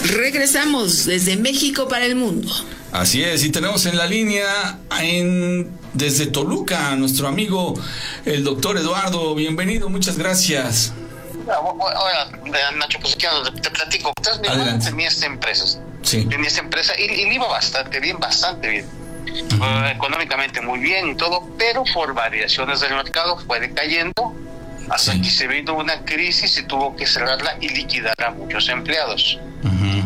Regresamos desde México para el mundo. Así es, y tenemos en la línea desde Toluca a nuestro amigo el doctor Eduardo. Bienvenido, muchas gracias. Hola, Nacho, pues te platico. Entonces, mi hermano tenía esta empresa. Sí. Tenía esta empresa y le iba bastante bien. Uh-huh. Económicamente muy bien y todo, pero por variaciones del mercado fue decayendo hasta que se vino una crisis y tuvo que cerrarla y liquidar a muchos empleados. Uh-huh.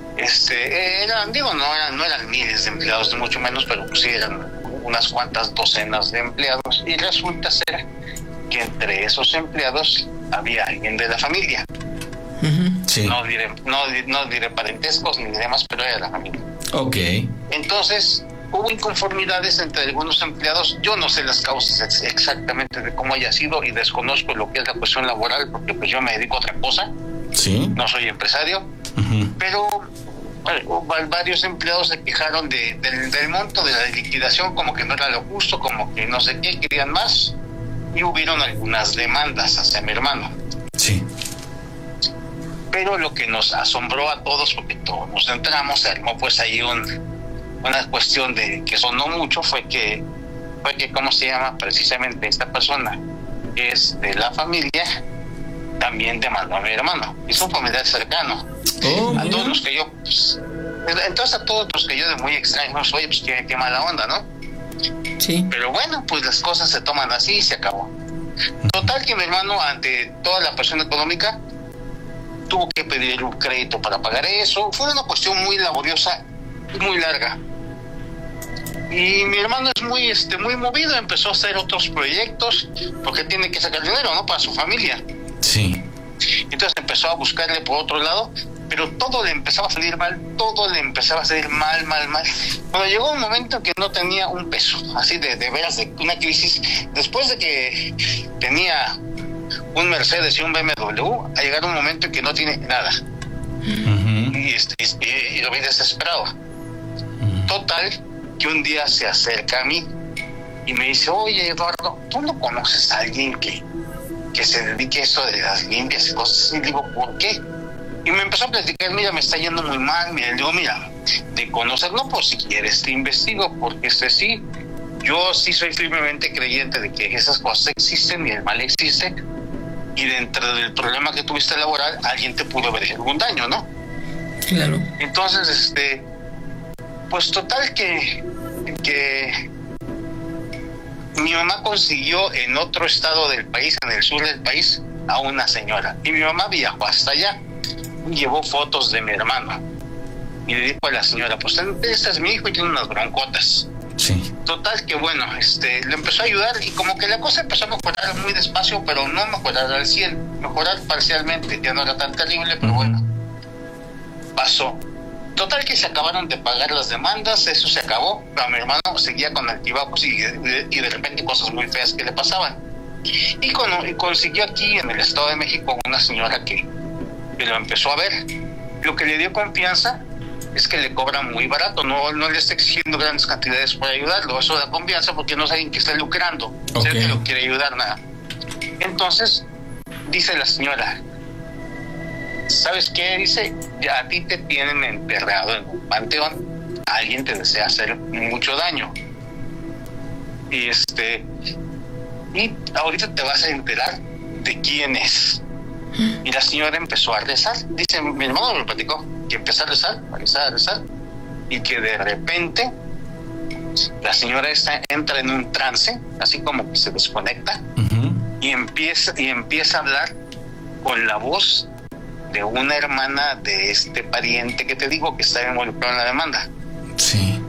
No eran miles de empleados, ni mucho menos, pero pues sí eran unas cuantas docenas de empleados, y resulta ser que entre esos empleados había alguien de la familia. Uh-huh. Sí. No diré parentescos ni demás, pero era de la familia. Okay. Entonces hubo inconformidades entre algunos empleados. Yo no sé las causas exactamente de cómo haya sido y desconozco lo que es la cuestión laboral, porque pues yo me dedico a otra cosa. Sí. No soy empresario. Uh-huh. Pero varios empleados se quejaron del monto de la liquidación, como que no era lo justo, como que no sé qué, querían más, y hubieron algunas demandas hacia mi hermano. Sí. Pero lo que nos asombró a todos, porque todos nos entramos, se armó pues ahí una cuestión de que sonó mucho, fue que ¿cómo se llama? Precisamente esta persona, que es de la familia, también demandó a mi hermano. Es un familiar cercano. A todos los que yo, pues, entonces a todos los que yo de muy extraños, oye, pues qué mala onda, ¿no? Sí. Pero bueno, pues las cosas se toman así y se acabó. Total que mi hermano, ante toda la presión económica, tuvo que pedir un crédito para pagar eso. Fue una cuestión muy laboriosa y muy larga. Y mi hermano es muy movido, empezó a hacer otros proyectos porque tiene que sacar dinero, ¿no? Para su familia. Sí. Entonces empezó a buscarle por otro lado, pero todo le empezaba a salir mal, mal. Cuando llegó un momento que no tenía un peso, así de veras, de una crisis, después de que tenía un Mercedes y un BMW, a llegar un momento en que no tiene nada. Uh-huh. Y lo vi desesperado. Uh-huh. Total, que un día se acerca a mí y me dice: oye, Eduardo, ¿tú no conoces a alguien que se dedique a eso de las limpias y cosas? Y digo, ¿por qué? Y me empezó a platicar: mira, me está yendo muy mal. Mira, digo, mira, de conocer, no, pues si quieres te investigo, porque sí, yo sí soy firmemente creyente de que esas cosas existen y el mal existe, y dentro del problema que tuviste laboral, alguien te pudo haber hecho algún daño, ¿no? Claro. Entonces, pues total que mi mamá consiguió en otro estado del país, en el sur del país, a una señora. Y mi mamá viajó hasta allá, llevó fotos de mi hermano y le dijo a la señora: pues este es mi hijo y tiene unas broncotas. Sí. Total que bueno, le empezó a ayudar, y como que la cosa empezó a mejorar muy despacio, pero no mejorar al 100, mejorar parcialmente. Ya no era tan terrible, pero bueno, pasó. Total que se acabaron de pagar las demandas, eso se acabó, pero mi hermano seguía con altibajos y de repente cosas muy feas que le pasaban. Y consiguió aquí en el Estado de México una señora que lo empezó a ver. Lo que le dio confianza es que le cobran muy barato, no le está exigiendo grandes cantidades para ayudarlo. Eso da confianza porque no es alguien que esté lucrando, okay. Es que lo quiere ayudar, nada. Entonces dice la señora: ¿sabes qué? Dice, ya a ti te tienen enterrado en un panteón, alguien te desea hacer mucho daño, y ahorita te vas a enterar de quién es. Y la señora empezó a rezar. Dice, mi hermano me lo platicó, que empezó a rezar, y que de repente la señora entra en un trance, así como que se desconecta. Uh-huh. y empieza a hablar con la voz de una hermana de este pariente que te digo que está involucrado en la demanda. Sí.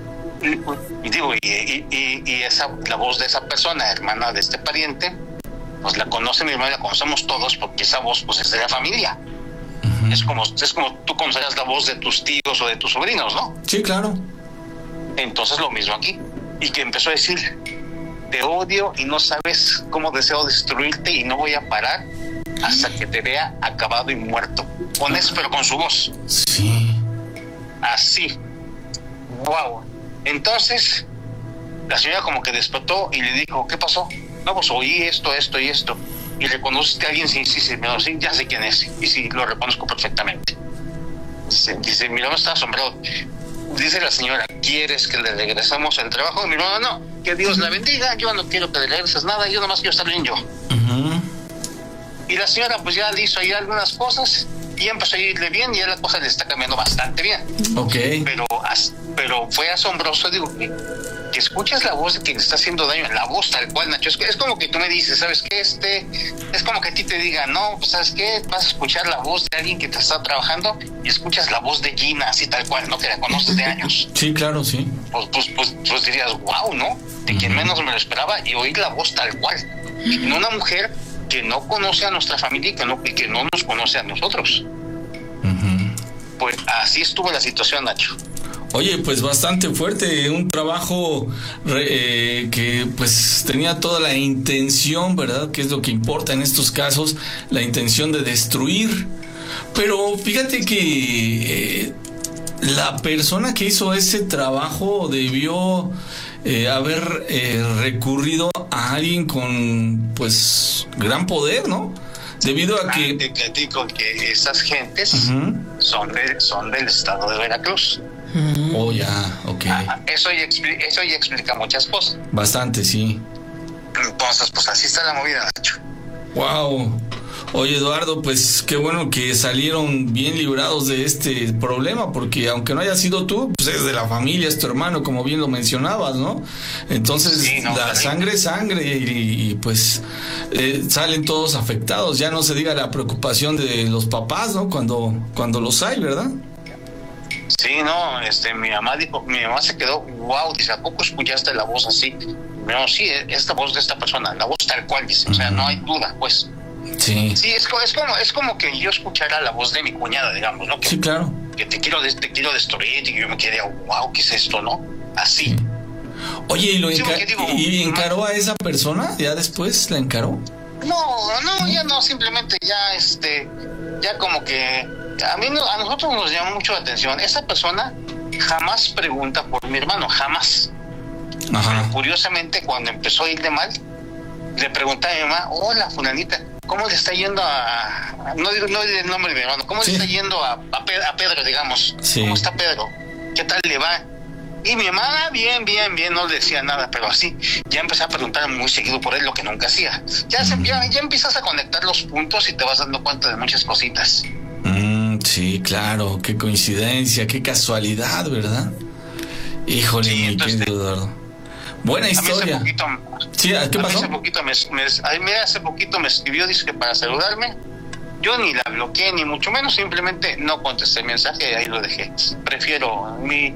Y la voz de esa persona, hermana de este pariente, pues la conoce mi hermano, la conocemos todos, porque esa voz pues es de la familia. Uh-huh. Es como tú conocerías la voz de tus tíos o de tus sobrinos, ¿no? Sí, claro. Entonces lo mismo aquí. Y que empezó a decir: te odio y no sabes cómo deseo destruirte y no voy a parar hasta que te vea acabado y muerto. Con eso, pero con su voz. Sí. Así. Wow. Entonces la señora como que despertó y le dijo: ¿qué pasó? No, pues oí esto y esto. ¿Y reconoces a alguien? Sí, ya sé quién es. Y sí, lo reconozco perfectamente. Dice, mi hermano está asombrado. Dice la señora, ¿quieres que le regresemos el trabajo? Mi hermano, no, que Dios la bendiga, yo no quiero que le regreses nada, yo nomás quiero estar bien yo. Uh-huh. Y la señora pues ya le hizo ahí algunas cosas y empezó a irle bien y ya la cosa le está cambiando bastante bien. Ok. Pero fue asombroso, digo, que escuchas la voz de quien le está haciendo daño, la voz tal cual, Nacho. Es como que tú me dices, ¿sabes qué? Es como que a ti te diga, no, pues ¿sabes qué? Vas a escuchar la voz de alguien que te está trabajando y escuchas la voz de Gina, así tal cual, ¿no? Que la conoces de años. Sí, claro, sí. Pues dirías, wow, ¿no? De quien menos me lo esperaba y oír la voz tal cual. En una mujer que no conoce a nuestra familia y que no nos conoce a nosotros. Uh-huh. Pues así estuvo la situación, Nacho. Oye, pues bastante fuerte, un trabajo que pues tenía toda la intención, ¿verdad? Que es lo que importa en estos casos, la intención de destruir. Pero fíjate que la persona que hizo ese trabajo debió haber recurrido a alguien con pues gran poder, ¿no? Debido a que... Te digo que esas gentes uh-huh. son del estado de Veracruz. Oh, ya, ok. Eso ya explica muchas cosas. Bastante, sí. Entonces, pues así está la movida, Nacho. Wow. Oye, Eduardo, pues qué bueno que salieron bien librados de este problema, porque aunque no haya sido tú, pues es de la familia, es tu hermano, como bien lo mencionabas, ¿no? Entonces, sí, no, la sangre es sangre y pues salen todos afectados. Ya no se diga la preocupación de los papás, ¿no? Cuando los hay, ¿verdad? Sí, no, mi mamá se quedó, wow, dice, ¿a poco escuchaste la voz así? No, sí, esta voz de esta persona, la voz tal cual, dice, o sea, no hay duda, pues. Sí. Sí, es como que yo escuchara la voz de mi cuñada, digamos, ¿no? Que, sí, claro. Que te quiero destruir y yo me quedé, wow, ¿qué es esto, no? Así. Sí. Oye, ¿y encaró a esa persona? ¿Ya después la encaró? No, ya no, simplemente ya como que a nosotros nos llamó mucho la atención. Esa persona jamás pregunta por mi hermano, jamás. Ajá. Pero curiosamente, cuando empezó a irle mal, le pregunté a mi mamá, hola, fulanita, ¿cómo le está yendo a... No diré el nombre de mi hermano, ¿cómo le está yendo a Pedro, digamos? Sí. ¿Cómo está Pedro? ¿Qué tal le va? Y mi mamá, bien, no le decía nada, pero así, ya empecé a preguntar muy seguido por él, lo que nunca hacía. Ya empiezas a conectar los puntos y te vas dando cuenta de muchas cositas. Sí, claro, qué coincidencia, qué casualidad, ¿verdad? Híjole, sí, mi querido Eduardo. Buena historia. Hace poquito, sí, ¿qué pasó? Hace poquito me escribió, dice que para saludarme. Yo ni la bloqueé, ni mucho menos, simplemente no contesté el mensaje y ahí lo dejé. Prefiero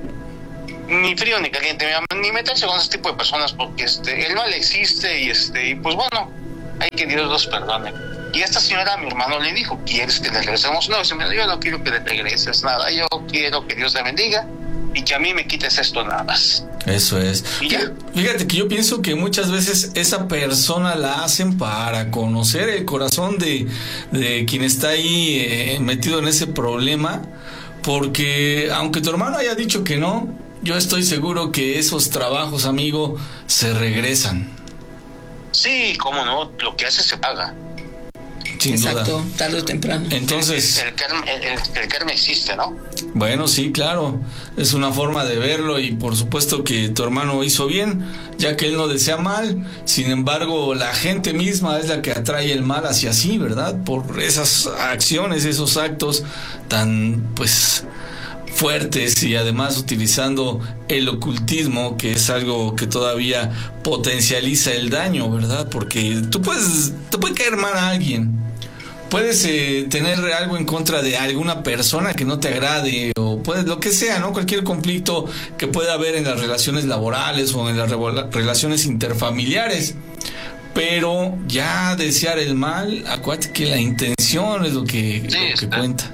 ni frío ni caliente, ni meterse con ese tipo de personas porque el mal existe y pues bueno, hay que Dios los perdone. Y esta señora a mi hermano le dijo, ¿quieres que le regresemos? No, yo no quiero que le regreses nada, yo quiero que Dios la bendiga y que a mí me quites esto nada más. Eso es. Fíjate que yo pienso que muchas veces esa persona la hacen para conocer el corazón de quien está ahí metido en ese problema, porque aunque tu hermano haya dicho que no, yo estoy seguro que esos trabajos, amigo, se regresan. Sí, cómo no, lo que hace se paga. Sin Exacto, duda. tarde o temprano. Entonces, el karma existe, ¿no? Bueno, sí, claro, es una forma de verlo y por supuesto que tu hermano hizo bien, ya que él no desea mal. Sin embargo, la gente misma es la que atrae el mal hacia sí, ¿verdad? Por esas acciones, esos actos tan, pues, fuertes y además utilizando el ocultismo, que es algo que todavía potencializa el daño, ¿verdad? Porque te puede caer mal a alguien. Puedes tener algo en contra de alguna persona que no te agrade o puedes lo que sea, ¿no? Cualquier conflicto que pueda haber en las relaciones laborales o en las relaciones interfamiliares. Pero ya desear el mal, acuérdate que la intención es lo que cuenta.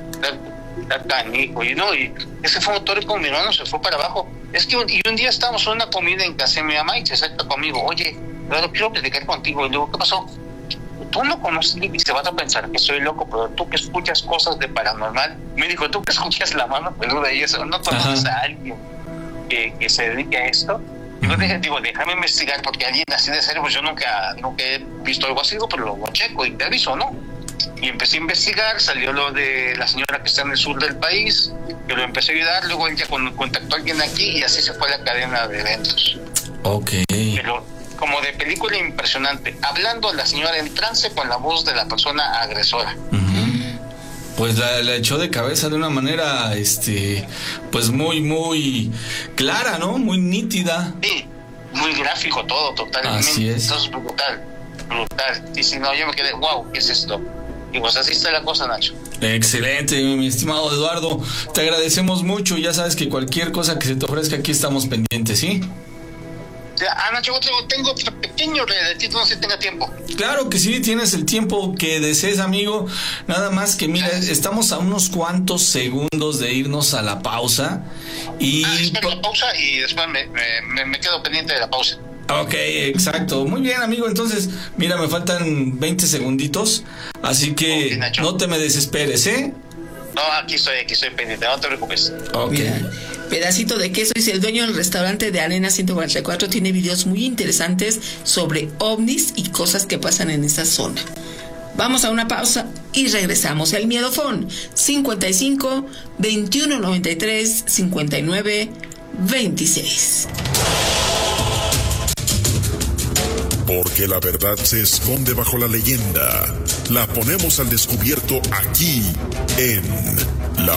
Y ese fue motor con mi hermano, se fue para abajo. Es que un día estábamos en una comida en casa de mi mamá y se acerca conmigo, oye, pero quiero platicar contigo. Y le digo, ¿qué pasó? Tú no conoces y se vas a pensar que soy loco, pero tú que escuchas cosas de paranormal. Me dijo, tú que escuchas la mano peluda y eso, ¿no conoces a alguien que se dedique a esto? Digo, déjame investigar porque alguien así de serio, pues yo nunca he visto algo así, pero lo checo y te aviso, ¿no? Y empecé a investigar, salió lo de la señora que está en el sur del país, que lo empecé a ayudar, luego ella contactó a alguien aquí y así se fue la cadena de eventos. Ok. Pero como de película impresionante, hablando la señora en trance con la voz de la persona agresora. Pues la echó de cabeza de una manera, pues muy clara, ¿no? Muy nítida. Sí, muy gráfico todo, totalmente. Así es. Entonces, brutal. Y si no, yo me quedé, wow, ¿qué es esto? Y pues así está la cosa, Nacho. Excelente, mi estimado Eduardo. Te agradecemos mucho. Ya sabes que cualquier cosa que se te ofrezca aquí estamos pendientes, ¿sí? Nacho, tengo otro pequeño relatito, no sé si tenga tiempo. Claro que sí, tienes el tiempo que desees, amigo. Nada más que mira, estamos a unos cuantos segundos de irnos a la pausa. Y espero la pausa y después me quedo pendiente de la pausa. Ok, exacto. Muy bien, amigo. Entonces, mira, me faltan 20 segunditos. Así que okay, no te me desesperes, ¿eh? No, aquí estoy pendiente, no te preocupes. Ok. Mira, pedacito de queso, dice el dueño del restaurante de Arena 144, tiene videos muy interesantes sobre ovnis y cosas que pasan en esa zona. Vamos a una pausa y regresamos. El Miedofón 55 21 93 59 26. Porque la verdad se esconde bajo la leyenda. La ponemos al descubierto aquí en